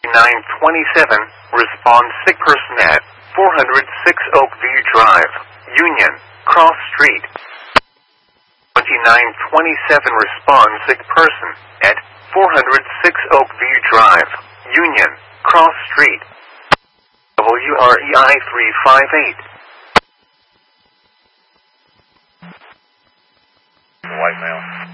2927, respond sick person at 406 Oakview Drive, Union, Cross Street. 2927, respond sick person at 406 Oakview Drive, Union, Cross Street. WREI 358. White male.